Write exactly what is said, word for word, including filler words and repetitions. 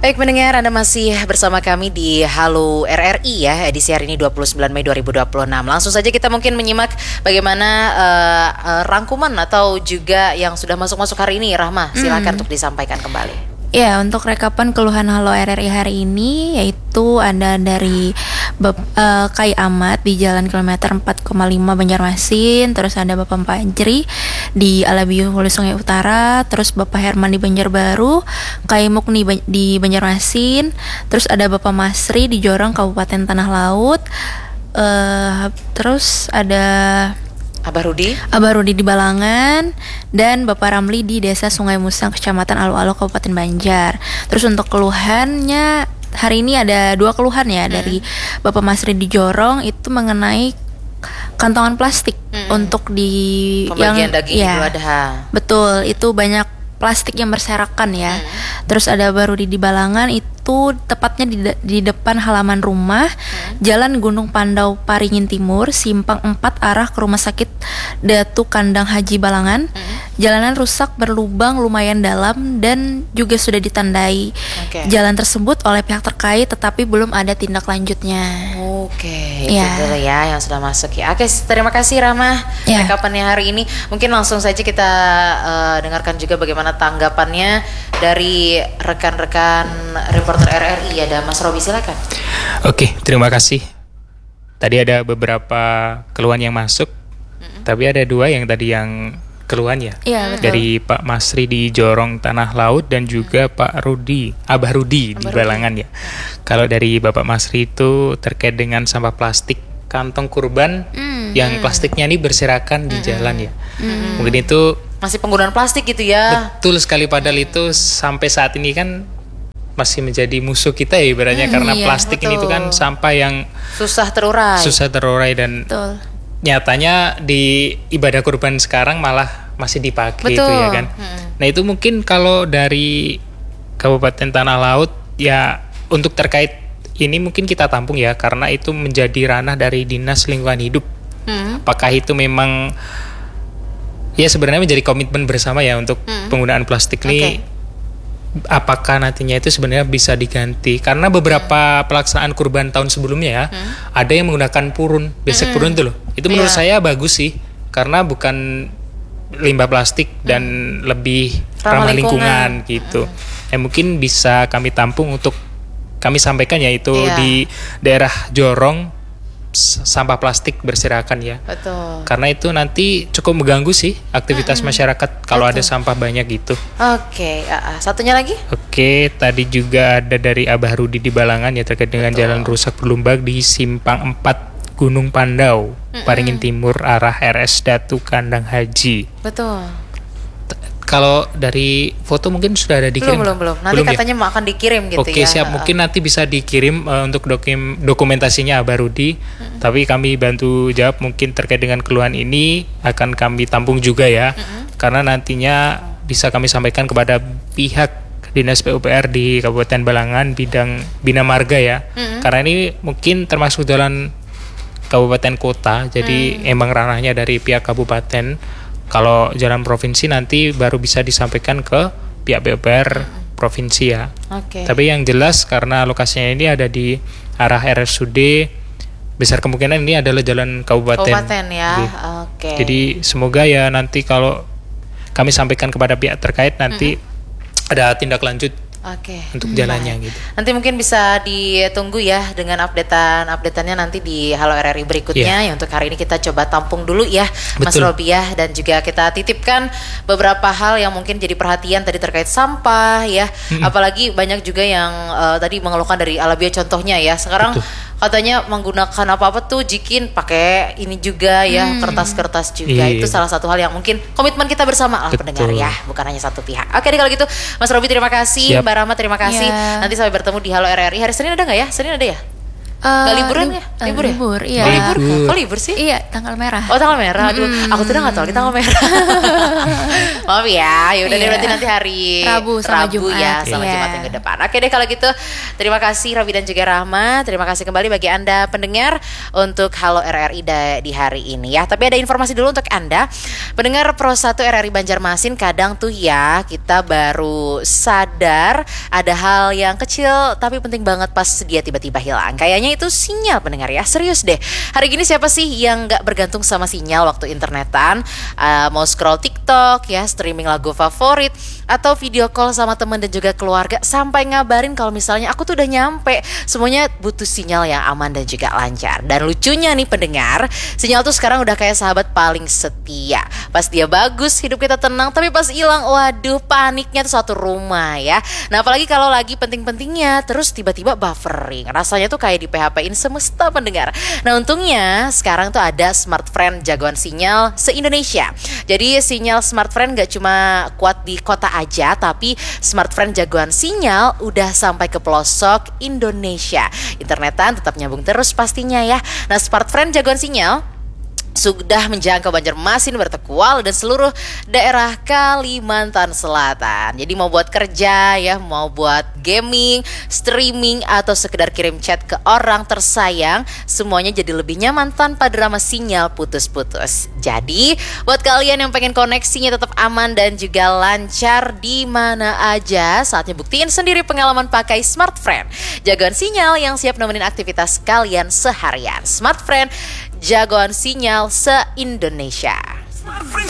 Baik pendengar, Anda masih bersama kami di Halo R R I ya, edisi hari ini dua puluh sembilan Mei dua ribu dua puluh enam. Langsung saja kita mungkin menyimak bagaimana uh, uh, rangkuman atau juga yang sudah masuk-masuk hari ini. Rahma, silakan hmm. untuk disampaikan kembali. Ya, untuk rekapan keluhan Halo R R I hari ini yaitu ada dari Bap- uh, Kai Ahmad di Jalan Kilometer empat koma lima Banjarmasin, terus ada Bapak Fajri di Alabiu Hulu Sungai Utara, terus Bapak Herman di Banjarbaru, Kai Mukni ba- di Banjarmasin, terus ada Bapak Masri di Jorong Kabupaten Tanah Laut, uh, terus ada Abah Rudi Abah Rudi di Balangan, dan Bapak Ramli di Desa Sungai Musang, Kecamatan Alu-Alu, Kabupaten Banjar. Terus untuk keluhannya hari ini ada dua keluhan ya, hmm. dari Bapak Masri di Jorong itu mengenai kantongan plastik hmm. untuk di pembagian yang daging ya, Idul Adha. Betul, itu banyak plastik yang berserakan ya. Hmm. Terus ada Bapak Rudi di Balangan itu tepatnya di, de- di depan halaman rumah, hmm. Jalan Gunung Pandau Paringin Timur, simpang empat arah ke Rumah Sakit Datu Kandang Haji Balangan. Hmm. Jalanan rusak berlubang lumayan dalam dan juga sudah ditandai okay. jalan tersebut oleh pihak terkait, tetapi belum ada tindak lanjutnya. Oke, okay, ya. Itu dulu ya yang sudah masuk ya. Oke, terima kasih Rama ya. Rekapannya hari ini. Mungkin langsung saja kita uh, dengarkan juga bagaimana tanggapannya dari rekan-rekan reporter R R I. Ada Mas Robi, silakan. Oke, terima kasih. Tadi ada beberapa keluhan yang masuk, mm-hmm. tapi ada dua yang tadi yang keluhan ya, ya dari Pak Masri di Jorong Tanah Laut dan juga hmm. Pak Rudi, Abah Rudi Abah di Balangan Rudi. ya. Kalau dari Bapak Masri itu terkait dengan sampah plastik kantong kurban hmm. yang plastiknya ini berserakan di hmm. jalan ya. Hmm. Mungkin itu masih penggunaan plastik gitu ya. Betul sekali, padahal hmm. itu sampai saat ini kan masih menjadi musuh kita ya ibaratnya, hmm, karena iya, plastik betul. Ini itu kan sampah yang susah terurai. Susah terurai dan betul. Nyatanya di ibadah kurban sekarang malah masih dipakai itu ya kan. Hmm. Nah itu mungkin kalau dari Kabupaten Tanah Laut ya untuk terkait ini mungkin kita tampung ya, karena itu menjadi ranah dari Dinas Lingkungan Hidup. Hmm. Apakah itu memang ya sebenarnya menjadi komitmen bersama ya untuk hmm. penggunaan plastik ini. Okay. Apakah nantinya itu sebenarnya bisa diganti, karena beberapa hmm. pelaksanaan kurban tahun sebelumnya ya hmm. ada yang menggunakan purun, besek hmm. purun itu loh, itu menurut yeah. saya bagus sih, karena bukan limbah plastik hmm. dan lebih ramah, ramah lingkungan, lingkungan gitu. hmm. Eh, mungkin bisa kami tampung untuk kami sampaikan ya itu yeah. di daerah Jorong sampah plastik berserakan ya. Betul. Karena itu nanti cukup mengganggu sih aktivitas mm-hmm. masyarakat kalau Betul. Ada sampah banyak gitu. Oke, okay. uh, satunya lagi? Oke, okay, tadi juga ada dari Abah Rudi di Balangan ya terkait dengan Betul. Jalan rusak berlumbang di simpang empat Gunung Pandau, mm-hmm. Paringin Timur arah R S Datu Kandang Haji. Betul. Kalau dari foto mungkin sudah ada dikirim? Belum, belum, belum. Nanti belum katanya ya? Mau akan dikirim gitu Oke, ya. Oke, siap. Mungkin nanti bisa dikirim uh, untuk dokum, dokumentasinya Abah Rudi. Mm-hmm. Tapi kami bantu jawab mungkin terkait dengan keluhan ini akan kami tampung juga ya. Mm-hmm. Karena nantinya bisa kami sampaikan kepada pihak Dinas P U P R di Kabupaten Balangan bidang Bina Marga ya. Mm-hmm. Karena ini mungkin termasuk jalan kabupaten kota, jadi mm. emang ranahnya dari pihak kabupaten. Kalau jalan provinsi nanti baru bisa disampaikan ke pihak P U P R provinsi ya. Okay. Tapi yang jelas karena lokasinya ini ada di arah R S U D, besar kemungkinan ini adalah jalan kabupaten. Kabupaten ya. Oke. Okay. Jadi semoga ya nanti kalau kami sampaikan kepada pihak terkait nanti mm-hmm. ada tindak lanjut. Oke. Okay. Untuk jalannya nah, gitu. Nanti mungkin bisa ditunggu ya dengan updatean-updateannya nanti di Halo R R I berikutnya. Yeah. Ya untuk hari ini kita coba tampung dulu ya, Betul. Mas Robi ya, dan juga kita titipkan beberapa hal yang mungkin jadi perhatian tadi terkait sampah ya. Hmm. Apalagi banyak juga yang uh, tadi mengeluhkan dari Alabia contohnya ya. Sekarang Betul. Katanya menggunakan apa-apa tuh jikin pakai ini juga ya, hmm. kertas-kertas juga. Iya. Itu salah satu hal yang mungkin komitmen kita bersama lah pendengar ya, bukan hanya satu pihak. Oke deh kalau gitu Mas Robi terima kasih, Siap. Mbak Rahma terima kasih. Yeah. Nanti sampai bertemu di Halo R R I hari Senin ada nggak ya? Senin ada ya? Uh, Gak liburan li- ya? Libur ya? Libur, iya. Oh, libur. Libur. Kok libur sih? Iya, tanggal merah. Oh, tanggal merah. Aduh, Hmm. aku tuh udah gak tahu lagi tanggal merah. Maaf ya. Ya udah deh Iya. berarti nanti hari Rabu sama Jumat. ya, sama Iya. Jumat yang ke depan. Oke deh kalau gitu. Terima kasih Robi dan juga Rahma. Terima kasih kembali bagi Anda pendengar untuk Halo R R I da- di hari ini ya. Tapi ada informasi dulu untuk Anda pendengar Pro satu R R I Banjarmasin. Kadang tuh ya kita baru sadar ada hal yang kecil tapi penting banget pas dia tiba-tiba hilang. Kayaknya itu sinyal pendengar ya. Serius deh. Hari gini siapa sih yang gak bergantung sama sinyal waktu internetan? Uh, mau scroll TikTok ya, streaming lagu favorit, atau video call sama teman dan juga keluarga, sampai ngabarin kalau misalnya aku tuh udah nyampe. Semuanya butuh sinyal yang aman dan juga lancar. Dan lucunya nih pendengar, sinyal tuh sekarang udah kayak sahabat paling setia. Pas dia bagus, hidup kita tenang, tapi pas hilang, waduh paniknya tuh satu rumah ya. Nah apalagi kalau lagi penting-pentingnya, terus tiba-tiba buffering. Rasanya tuh kayak di P H P-in semesta pendengar. Nah untungnya sekarang tuh ada Smart Friend jagoan sinyal se-Indonesia. Jadi sinyal Smart Friend gak cuma kuat di kota aja, tapi Smart Friend jagoan sinyal udah sampai ke pelosok Indonesia. Internetan tetap nyambung terus pastinya ya. Nah Smart Friend jagoan sinyal sudah menjangkau Banjarmasin, Bertekwal dan seluruh daerah Kalimantan Selatan. Jadi mau buat kerja ya, mau buat gaming, streaming, atau sekedar kirim chat ke orang tersayang, semuanya jadi lebih nyaman tanpa drama sinyal putus-putus. Jadi buat kalian yang pengen koneksinya tetap aman dan juga lancar di mana aja, saatnya buktiin sendiri pengalaman pakai Smart Friend, jagoan sinyal yang siap nemenin aktivitas kalian seharian. Smart Friend, jagoan sinyal se-Indonesia.